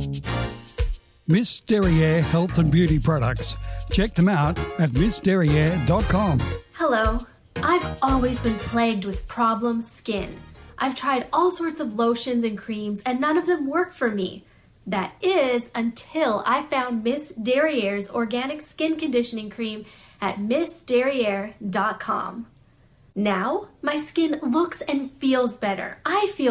Miss Derriere Health and Beauty Products. Check them out at missderriere.com. Hello. I've always been plagued with problem skin. I've tried all sorts of lotions and creams and none of them work for me. That is until I found Miss Derriere's organic skin conditioning cream at missderriere.com. Now, my skin looks and feels better. I feel